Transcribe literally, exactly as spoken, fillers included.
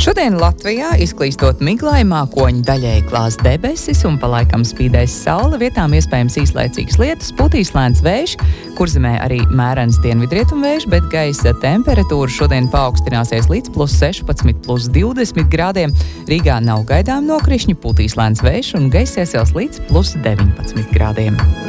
Šodien Latvijā izklīstot miglai mākoņu daļēji klās debesis un pa laikam spīdēs saule, vietām iespējams īslaicīgas lietus, putīs lēns vējš, kurzemē arī mērens dienvidrietumvējš, bet gaisa temperatūra šodien paaugstināsies līdz plus sešpadsmit, plus divdesmit grādiem. Rīgā nav gaidām nokrišņi, putīs lēns vējš un gaisa iesils līdz plus deviņpadsmit grādiem.